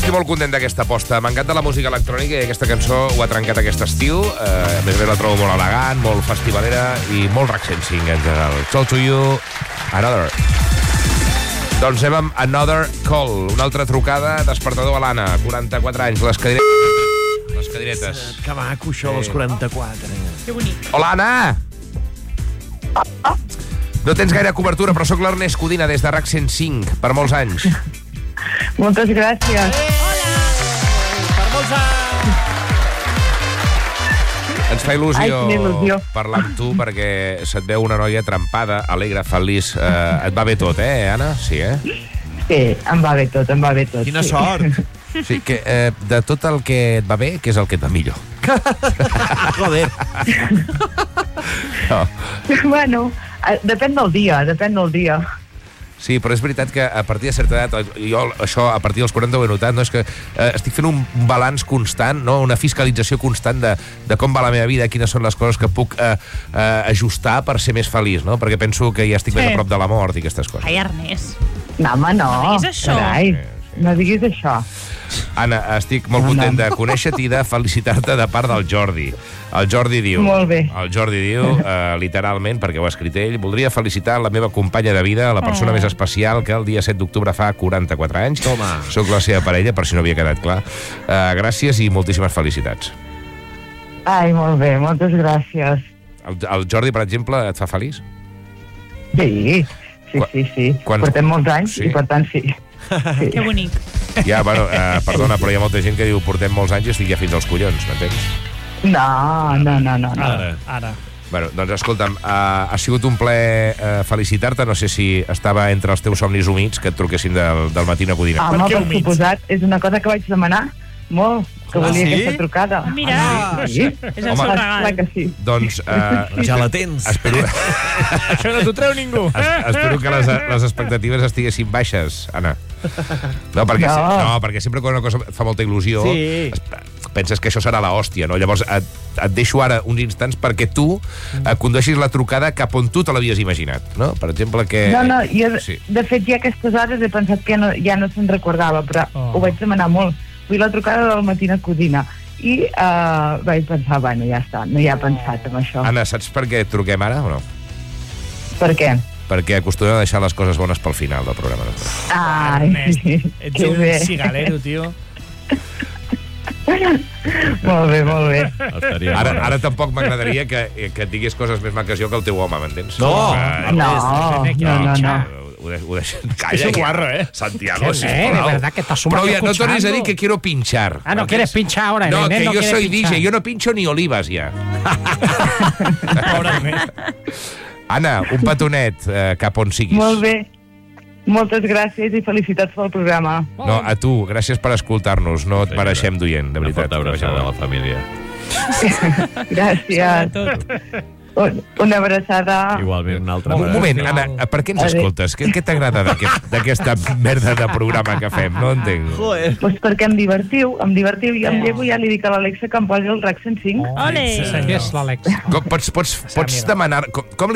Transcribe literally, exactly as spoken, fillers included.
estic molt content d'aquesta aposta. M'encanta la música electrònica i aquesta cançó ho ha trencat aquest estiu. Eh, a més a més la trobo molt elegant, molt festivalera i molt Rack cent cinc en general. Call to you, another. Doncs anem amb Another Call, una altra trucada, despertador a l'Anna, quaranta-quatre anys, les cadiretes. Les cadiretes. Que maco, això, dels quaranta-quatre. Que bonic. Hola, Anna! No tens gaire cobertura, però sóc l'Ernest Codina des de Rack cent cinc, per molts anys. Moltes gràcies. Hola! Per molts anys! Ens fa il·lusió, Ai, quina il·lusió. parlar amb tu perquè se't veu una noia trempada, alegre, feliç. Eh, et va bé tot, eh, Anna? Sí, eh? Sí, em va bé tot, em va bé tot. Quina sí. sort! Sí, que eh, de tot el que et va bé, què és el que et va millor? Joder. No. Bueno, eh, depèn del dia, depèn del dia. Sí, però és veritat que a partir de certa edat, jo això a partir dels quaranta ho he notat, no? És que eh, estic fent un balanç constant, no? Una fiscalització constant de, de com va la meva vida, quines són les coses que puc eh, eh, ajustar per ser més feliç, no? Perquè penso que ja estic sí. més a prop de la mort i aquestes coses. Ai, Ernest. No, home, no. No diguis això. Carai, no diguis això. Anna, estic molt content de conèixer-te i de felicitar-te de part del Jordi. El Jordi diu... Molt bé. El Jordi diu, eh, literalment, perquè ho ha escrit ell, voldria felicitar la meva companya de vida, la persona Oh. més especial que el dia set d'octubre fa quaranta-quatre anys. Toma. Soc la seva parella, per si no havia quedat clar. Eh, gràcies i moltíssimes felicitats. Ai, molt bé, moltes gràcies. El, el Jordi, per exemple, et fa feliç? Sí, sí, Qua- sí, sí. quants- Portem molts anys Sí? i per tant sí. sí. Que bonic. Ja, bueno, eh, perdona, però hi ha molta gent que diu portem molts anys i estic ja fins als collons, m'entens? No, no, no, no. no. Ara, ara. Bueno, doncs escolta'm, uh, ha sigut un plaer uh, felicitar-te. No sé si estava entre els teus somnis humits que et truquessin del, del matí a Codina. Home, què per humits? suposat, és una cosa que vaig demanar molt, que Ah, volia sí? aquesta trucada. Ah, mira. Ah, sí. És el Home. seu Clar regal. que sí. Doncs uh, Ja la tens. espero, Això no t'ho treu ningú. es- espero que les, les expectatives estiguessin baixes, Anna. No, perquè, No. no. no, perquè sempre quan una cosa et fa molta il·lusió Sí. es, penses que això serà l'hòstia, no? Llavors et, et deixo ara uns instants perquè tu eh, condueixis la trucada cap on tu te l'havies imaginat, no? Per exemple, que... No, no, jo, Sí. de fet, ja a aquestes hores he pensat que no, ja no se'n recordava, però Oh. ho vaig demanar molt. Vull la trucada del matí a Codina. I uh, vaig pensar, bueno, ja està, no hi ha pensat en això. Anna, saps per què et truquem ara o no? Per què? Perquè acostumem a deixar les coses bones pel final del programa. Ai, Ernest, ets que un bé. cigalero, tio. Molt bé, molt bé. Estaria Ara, ara tampoc m'agradaria que, que et digués coses més maques jo que el teu home, m'entens? No. Ah, No, no, no, no. Ho, de, ho deixen... Calla, Es un que- guarro, ¿eh? Santiago, ¿Qué sí, sé? De verdad que estás Però sumando ya, no tornis a dir escuchando. que quiero pinchar. Ah, no quieres pinchar ahora. No, el que Ernest yo quiere soy pinchar. D J, yo no pincho ni olivas ja. Pobre Ernest. Anna, un petonet eh, cap on siguis. Molt bé. Moltes gràcies i felicitats pel programa. No, a tu, gràcies per escoltar-nos. No et mereixem d'oient, de Una veritat. forta abraçada a la família. Gràcies. Sobretot. Un- Una abraçada. Igualment, una altra. Un moment, Anna, per què ens Adéu. escoltes? Què, què t'agrada d'aquest- d'aquesta merda de programa que fem? No entenc. Joder. Pues perquè em divertiu, em divertiu. Jo em llevo i ja li dic a l'Alexa que em posi el Rack cent cinc. Ole. Qui és l'Àlex? Com, pots, pots, pots demanar... Com, com